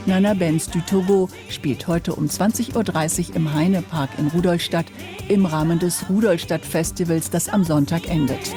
Nana Benz du Togo spielt heute um 20:30 Uhr im Heinepark in Rudolstadt im Rahmen des Rudolstadt-Festivals, das am Sonntag endet.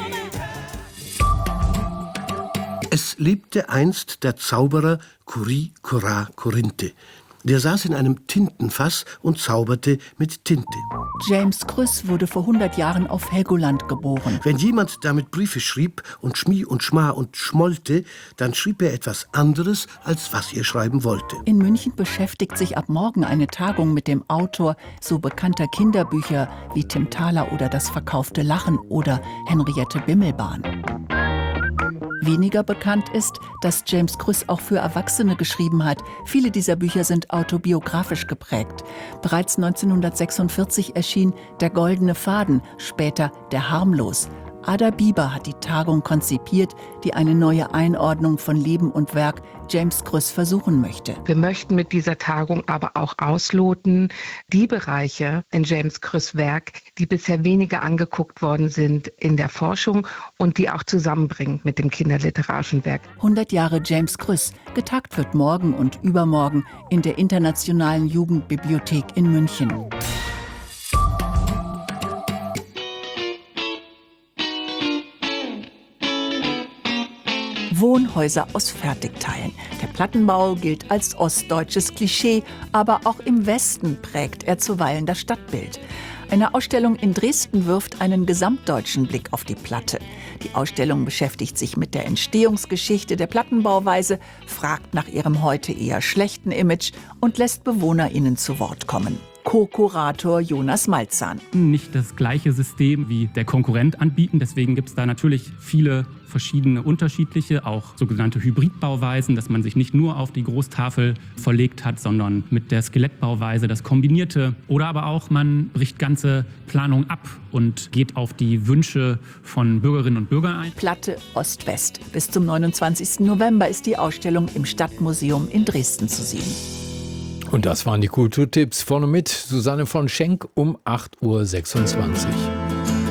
Es lebte einst der Zauberer Kuri Kora Korinthe. Der saß in einem Tintenfass und zauberte mit Tinte. James Krüss wurde vor 100 Jahren auf Helgoland geboren. Wenn jemand damit Briefe schrieb und Schmi und Schma und schmollte, dann schrieb er etwas anderes, als was er schreiben wollte. In München beschäftigt sich ab morgen eine Tagung mit dem Autor so bekannter Kinderbücher wie Tim Thaler oder Das verkaufte Lachen oder Henriette Bimmelbahn. Weniger bekannt ist, dass James Krüss auch für Erwachsene geschrieben hat. Viele dieser Bücher sind autobiografisch geprägt. Bereits 1946 erschien Der goldene Faden, später Der Harmlos. Ada Bieber hat die Tagung konzipiert, die eine neue Einordnung von Leben und Werk James Krüss versuchen möchte. Wir möchten mit dieser Tagung aber auch ausloten, die Bereiche in James Krüss Werk, die bisher weniger angeguckt worden sind in der Forschung und die auch zusammenbringen mit dem kinderliterarischen Werk. 100 Jahre James Krüss. Getagt wird morgen und übermorgen in der Internationalen Jugendbibliothek in München. Wohnhäuser aus Fertigteilen. Der Plattenbau gilt als ostdeutsches Klischee, aber auch im Westen prägt er zuweilen das Stadtbild. Eine Ausstellung in Dresden wirft einen gesamtdeutschen Blick auf die Platte. Die Ausstellung beschäftigt sich mit der Entstehungsgeschichte der Plattenbauweise, fragt nach ihrem heute eher schlechten Image und lässt BewohnerInnen zu Wort kommen. Co-Kurator Jonas Malzahn. Nicht das gleiche System wie der Konkurrent anbieten. Deswegen gibt es da natürlich viele verschiedene unterschiedliche, auch sogenannte Hybridbauweisen, dass man sich nicht nur auf die Großtafel verlegt hat, sondern mit der Skelettbauweise das Kombinierte. Oder aber auch, man bricht ganze Planungen ab und geht auf die Wünsche von Bürgerinnen und Bürgern ein. Platte Ost-West. Bis zum 29. November ist die Ausstellung im Stadtmuseum in Dresden zu sehen. Und das waren die Kulturtipps. Vorne mit Susanne von Schenk um 8:26 Uhr.